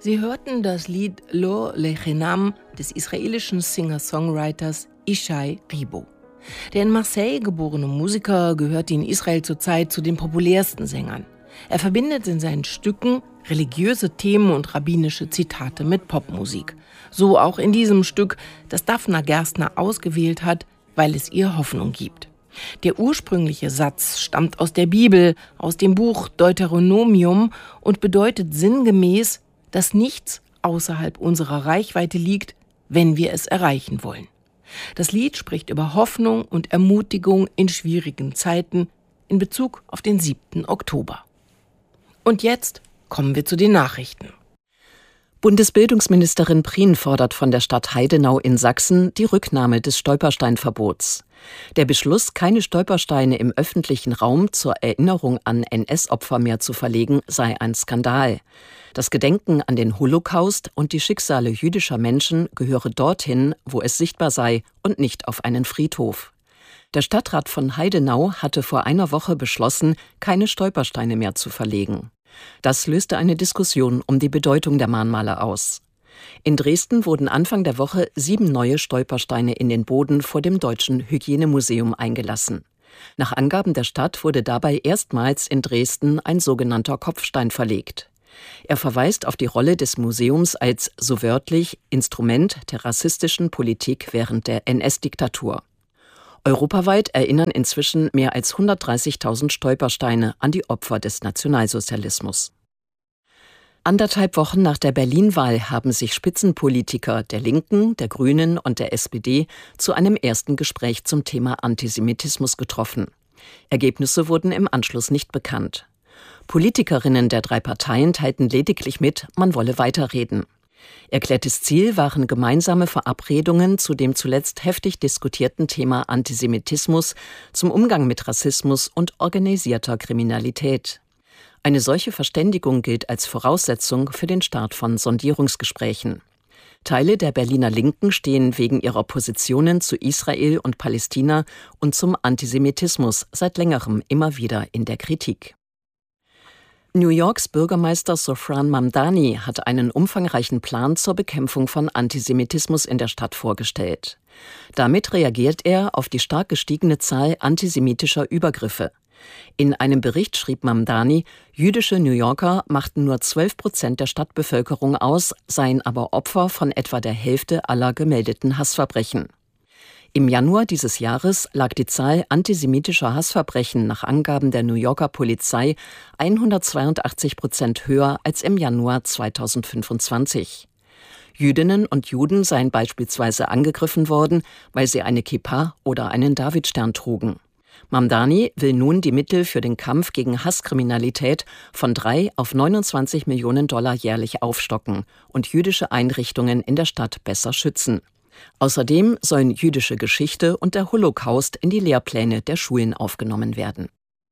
Sie hörten das Lied Lo Lechenam des israelischen Singer-Songwriters Ishai Ribo. Der in Marseille geborene Musiker gehört in Israel zurzeit zu den populärsten Sängern. Er verbindet in seinen Stücken religiöse Themen und rabbinische Zitate mit Popmusik. So auch in diesem Stück, das Daphna Gerstner ausgewählt hat, weil es ihr Hoffnung gibt. Der ursprüngliche Satz stammt aus der Bibel, aus dem Buch Deuteronomium und bedeutet sinngemäß, dass nichts außerhalb unserer Reichweite liegt, wenn wir es erreichen wollen. Das Lied spricht über Hoffnung und Ermutigung in schwierigen Zeiten in Bezug auf den 7. Oktober. Und jetzt kommen wir zu den Nachrichten. Bundesbildungsministerin Prien fordert von der Stadt Heidenau in Sachsen die Rücknahme des Stolpersteinverbots. Der Beschluss, keine Stolpersteine im öffentlichen Raum zur Erinnerung an NS-Opfer mehr zu verlegen, sei ein Skandal. Das Gedenken an den Holocaust und die Schicksale jüdischer Menschen gehöre dorthin, wo es sichtbar sei, und nicht auf einen Friedhof. Der Stadtrat von Heidenau hatte vor einer Woche beschlossen, keine Stolpersteine mehr zu verlegen. Das löste eine Diskussion um die Bedeutung der Mahnmale aus. In Dresden wurden Anfang der Woche 7 neue Stolpersteine in den Boden vor dem Deutschen Hygienemuseum eingelassen. Nach Angaben der Stadt wurde dabei erstmals in Dresden ein sogenannter Kopfstein verlegt. Er verweist auf die Rolle des Museums als, so wörtlich, Instrument der rassistischen Politik während der NS-Diktatur. Europaweit erinnern inzwischen mehr als 130.000 Stolpersteine an die Opfer des Nationalsozialismus. 1,5 Wochen nach der Berlin-Wahl haben sich Spitzenpolitiker der Linken, der Grünen und der SPD zu einem ersten Gespräch zum Thema Antisemitismus getroffen. Ergebnisse wurden im Anschluss nicht bekannt. Politikerinnen der 3 Parteien teilten lediglich mit, man wolle weiterreden. Erklärtes Ziel waren gemeinsame Verabredungen zu dem zuletzt heftig diskutierten Thema Antisemitismus, zum Umgang mit Rassismus und organisierter Kriminalität. Eine solche Verständigung gilt als Voraussetzung für den Start von Sondierungsgesprächen. Teile der Berliner Linken stehen wegen ihrer Positionen zu Israel und Palästina und zum Antisemitismus seit längerem immer wieder in der Kritik. New Yorks Bürgermeister Zofran Mamdani hat einen umfangreichen Plan zur Bekämpfung von Antisemitismus in der Stadt vorgestellt. Damit reagiert er auf die stark gestiegene Zahl antisemitischer Übergriffe. In einem Bericht schrieb Mamdani, jüdische New Yorker machten nur 12% der Stadtbevölkerung aus, seien aber Opfer von etwa der Hälfte aller gemeldeten Hassverbrechen. Im Januar dieses Jahres lag die Zahl antisemitischer Hassverbrechen nach Angaben der New Yorker Polizei 182% höher als im Januar 2025. Jüdinnen und Juden seien beispielsweise angegriffen worden, weil sie eine Kippa oder einen Davidstern trugen. Mamdani will nun die Mittel für den Kampf gegen Hasskriminalität von 3 auf 29 Millionen Dollar jährlich aufstocken und jüdische Einrichtungen in der Stadt besser schützen. Außerdem sollen jüdische Geschichte und der Holocaust in die Lehrpläne der Schulen aufgenommen werden.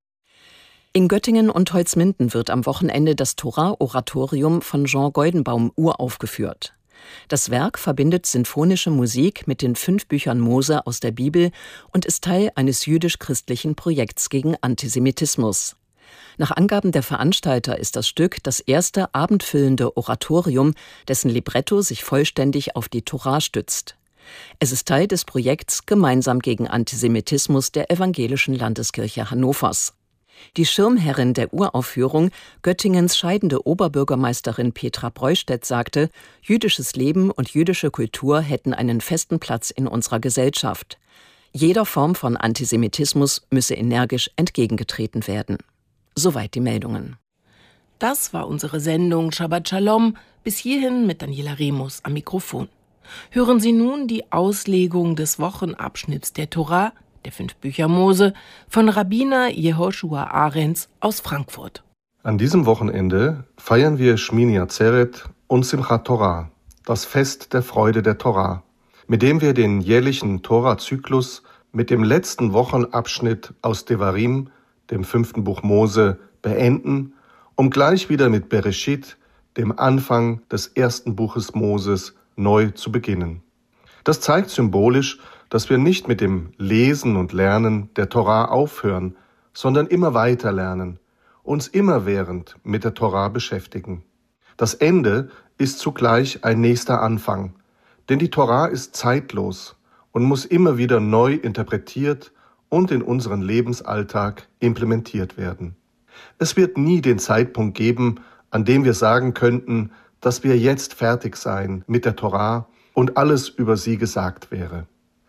In Göttingen und Holzminden wird am Wochenende das Torah-Oratorium von Jean Goldenbaum uraufgeführt. Das Werk verbindet sinfonische Musik mit den 5 Büchern Mose aus der Bibel und ist Teil eines jüdisch-christlichen Projekts gegen Antisemitismus. Nach Angaben der Veranstalter ist das Stück das erste abendfüllende Oratorium, dessen Libretto sich vollständig auf die Tora stützt. Es ist Teil des Projekts Gemeinsam gegen Antisemitismus der Evangelischen Landeskirche Hannovers. Die Schirmherrin der Uraufführung, Göttingens scheidende Oberbürgermeisterin Petra Breustedt, sagte, jüdisches Leben und jüdische Kultur hätten einen festen Platz in unserer Gesellschaft. Jeder Form von Antisemitismus müsse energisch entgegengetreten werden. Soweit die Meldungen. Das war unsere Sendung Shabbat Shalom. Bis hierhin mit Daniela Remus am Mikrofon. Hören Sie nun die Auslegung des Wochenabschnitts der Tora, der 5 Bücher Mose, von Rabbiner Yehoshua Arens aus Frankfurt. An diesem Wochenende feiern wir Shmini Atzeret und Simchat Torah, das Fest der Freude der Torah, mit dem wir den jährlichen Tora-Zyklus mit dem letzten Wochenabschnitt aus Devarim, dem 5. Buch Mose, beenden, um gleich wieder mit Bereshit, dem Anfang des 1. Buches Moses, neu zu beginnen. Das zeigt symbolisch, dass wir nicht mit dem Lesen und Lernen der Torah aufhören, sondern immer weiter lernen, uns immerwährend mit der Torah beschäftigen. Das Ende ist zugleich ein nächster Anfang, denn die Tora ist zeitlos und muss immer wieder neu interpretiert und in unseren Lebensalltag implementiert werden. Es wird nie den Zeitpunkt geben, an dem wir sagen könnten, dass wir jetzt fertig seien mit der Tora und alles über sie gesagt wäre.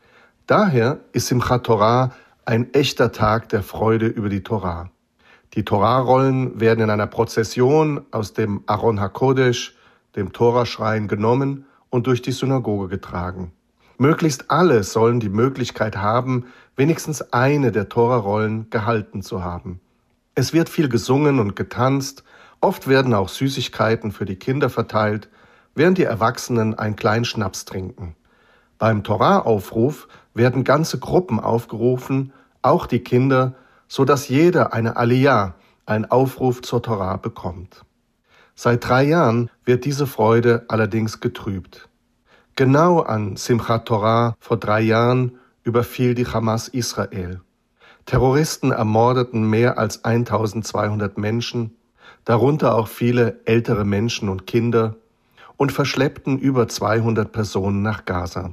Daher ist Simchat Torah ein echter Tag der Freude über die Tora. Die Torah-Rollen werden in einer Prozession aus dem Aron HaKodesh, dem Toraschrein, genommen und durch die Synagoge getragen. Möglichst alle sollen die Möglichkeit haben, wenigstens eine der Tora-Rollen gehalten zu haben. Es wird viel gesungen und getanzt, oft werden auch Süßigkeiten für die Kinder verteilt, während die Erwachsenen einen kleinen Schnaps trinken. Beim Torah-Aufruf werden ganze Gruppen aufgerufen, auch die Kinder, so dass jeder eine Aliyah, einen Aufruf zur Torah, bekommt. Seit 3 Jahren wird diese Freude allerdings getrübt. Genau an Simchat Torah vor 3 Jahren überfiel die Hamas Israel. Terroristen ermordeten mehr als 1200 Menschen, darunter auch viele ältere Menschen und Kinder, und verschleppten über 200 Personen nach Gaza.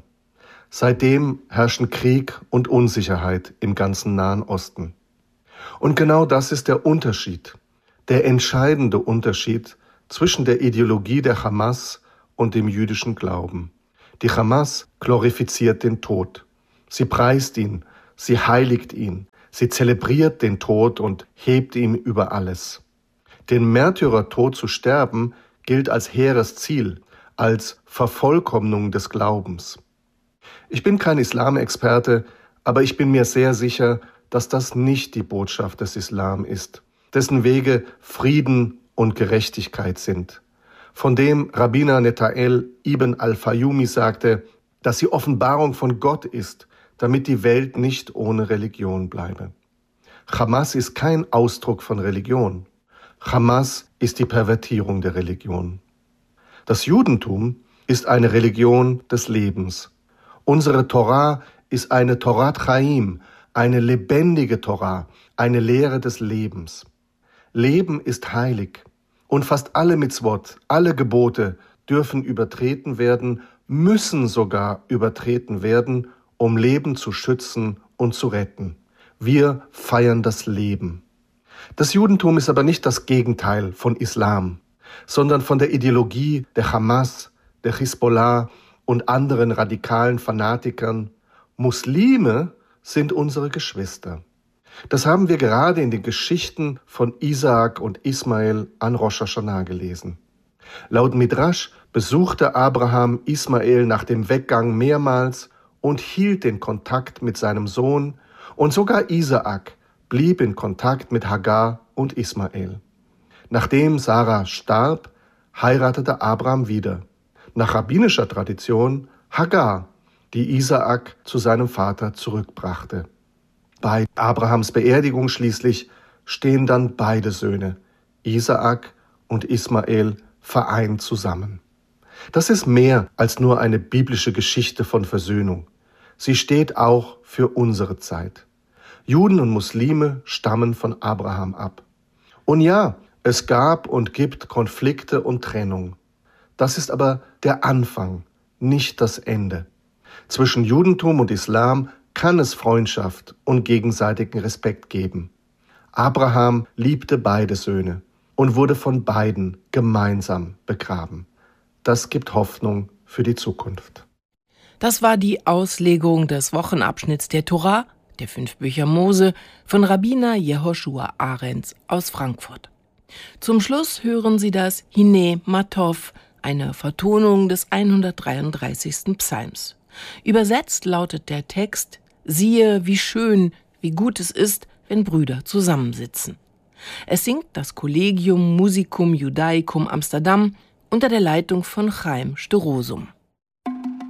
Seitdem herrschen Krieg und Unsicherheit im ganzen Nahen Osten. Und genau das ist der Unterschied, der entscheidende Unterschied zwischen der Ideologie der Hamas und dem jüdischen Glauben. Die Hamas glorifiziert den Tod. Sie preist ihn, sie heiligt ihn, sie zelebriert den Tod und hebt ihn über alles. Den Märtyrertod zu sterben gilt als hehres Ziel, als Vervollkommnung des Glaubens. Ich bin kein Islamexperte, aber ich bin mir sehr sicher, dass das nicht die Botschaft des Islam ist, dessen Wege Frieden und Gerechtigkeit sind. Von dem Rabbiner Neta'el ibn al-Fayumi sagte, dass sie Offenbarung von Gott ist, damit die Welt nicht ohne Religion bleibe. Hamas ist kein Ausdruck von Religion. Hamas ist die Pervertierung der Religion. Das Judentum ist eine Religion des Lebens. Unsere Torah ist eine Torat Chaim, eine lebendige Torah, eine Lehre des Lebens. Leben ist heilig und fast alle Mitzvot, alle Gebote dürfen übertreten werden, müssen sogar übertreten werden, um Leben zu schützen und zu retten. Wir feiern das Leben. Das Judentum ist aber nicht das Gegenteil von Islam, sondern von der Ideologie der Hamas, der Hisbollah und anderen radikalen Fanatikern. Muslime sind unsere Geschwister. Das haben wir gerade in den Geschichten von Isaak und Ismael an Rosh Hashanah gelesen. Laut Midrash besuchte Abraham Ismael nach dem Weggang mehrmals und hielt den Kontakt mit seinem Sohn, und sogar Isaak blieb in Kontakt mit Hagar und Ismael. Nachdem Sarah starb, heiratete Abraham wieder. Nach rabbinischer Tradition Hagar, die Isaak zu seinem Vater zurückbrachte. Bei Abrahams Beerdigung schließlich stehen dann beide Söhne, Isaak und Ismael, vereint zusammen. Das ist mehr als nur eine biblische Geschichte von Versöhnung. Sie steht auch für unsere Zeit. Juden und Muslime stammen von Abraham ab. Und ja, es gab und gibt Konflikte und Trennung. Das ist aber der Anfang, nicht das Ende. Zwischen Judentum und Islam kann es Freundschaft und gegenseitigen Respekt geben. Abraham liebte beide Söhne und wurde von beiden gemeinsam begraben. Das gibt Hoffnung für die Zukunft. Das war die Auslegung des Wochenabschnitts der Tora, der 5 Bücher Mose, von Rabbiner Yehoshua Arens aus Frankfurt. Zum Schluss hören Sie das Hine Matov, eine Vertonung des 133. Psalms. Übersetzt lautet der Text: Siehe, wie schön, wie gut es ist, wenn Brüder zusammensitzen. Es singt das Collegium Musicum Judaicum Amsterdam unter der Leitung von Chaim Sterosum.